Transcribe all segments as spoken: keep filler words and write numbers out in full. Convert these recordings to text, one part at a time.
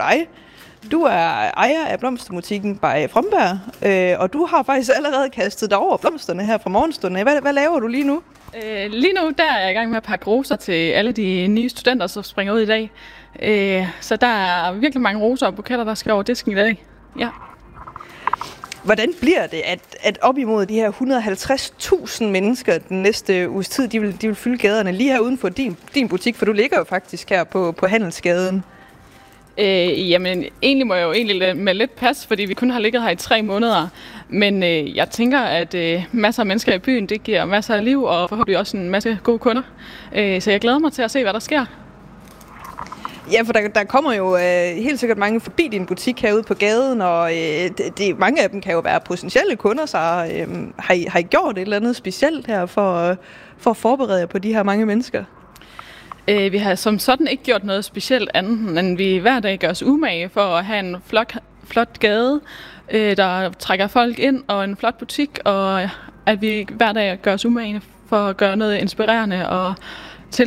dig. Du er ejer af blomsterbutikken by Fromberg, øh, og du har faktisk allerede kastet dig over blomsterne her fra morgenstunden. Hvad, hvad laver du lige nu? Øh, lige nu der er jeg i gang med at pakke roser til alle de nye studenter, som springer ud i dag. Øh, så der er virkelig mange roser og buketter, der skal over disken i dag. Ja. Hvordan bliver det, at, at op imod de her et hundrede og halvtreds tusind mennesker den næste uges tid, de vil, de vil fylde gaderne lige her uden for din, din butik, for du ligger jo faktisk her på, på Handelsgaden. Øh, jamen, egentlig må jeg jo egentlig med lidt pas, fordi vi kun har ligget her i tre måneder. Men øh, jeg tænker, at øh, masser af mennesker i byen, det giver masser af liv, og forhåbentlig også en masse gode kunder. Øh, så jeg glæder mig til at se, hvad der sker. Ja, for der, der kommer jo øh, helt sikkert mange forbi din butik herude på gaden, og øh, det, det, mange af dem kan jo være potentielle kunder, så øh, har, I, har I gjort et eller andet specielt her for, øh, for at forberede jer på de her mange mennesker? Øh, vi har som sådan ikke gjort noget specielt andet, men vi hver dag gør os umage for at have en flot, flot gade, øh, der trækker folk ind, og en flot butik, og at vi hver dag gør os umage for at gøre noget inspirerende og til.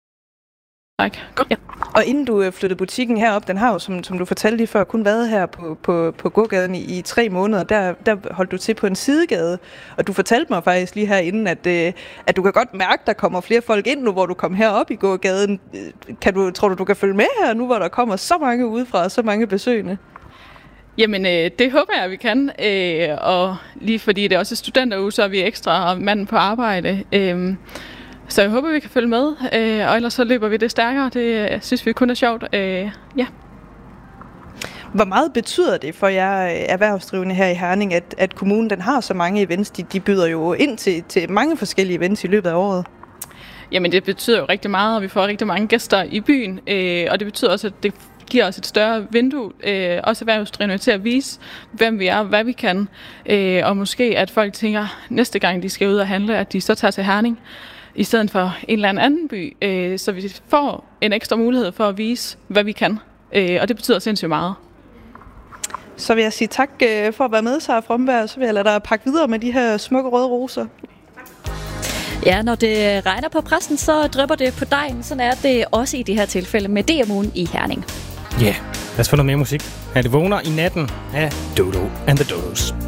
Ja. Og inden du flyttede butikken herop, den har jo, som, som du fortalte lige før, kun været her på, på, på gågaden i, i tre måneder. Der, der holdt du til på en sidegade, og du fortalte mig faktisk lige herinde, at, øh, at du kan godt mærke, at der kommer flere folk ind nu, hvor du kom herop i gågaden. Kan du, tror du, du kan følge med her nu, hvor der kommer så mange udefra og så mange besøgende? Jamen, øh, det håber jeg, vi kan. Øh, og lige fordi det også er studenteruge, så er vi ekstra manden på arbejde. Øh, Så jeg håber, vi kan følge med, øh, og ellers så løber vi det stærkere. Det synes vi kun er sjovt. Øh, ja. Hvor meget betyder det for jer erhvervsdrivende her i Herning, at, at kommunen den har så mange events? De, de byder jo ind til, til mange forskellige events i løbet af året. Jamen, det betyder jo rigtig meget, og vi får rigtig mange gæster i byen. Øh, og det betyder også, at det giver os et større vindue, øh, også erhvervsdrivende, til at vise, hvem vi er, hvad vi kan. Øh, og måske, at folk tænker, næste gang de skal ud og handle, at de så tager til Herning i stedet for en eller anden by, øh, så vi får en ekstra mulighed for at vise, hvad vi kan. Øh, og det betyder sindssygt meget. Så vil jeg sige tak øh, for at være med, Sara Fromberg, så vil jeg lade dig pakke videre med de her smukke røde roser. Ja, når det regner på præsten, så drypper det på dejen. Sådan er det også i det her tilfælde med D M U'en i Herning. Ja, yeah. Lad os få noget mere musik. Her det vågner i natten af Dodo and the Dodos.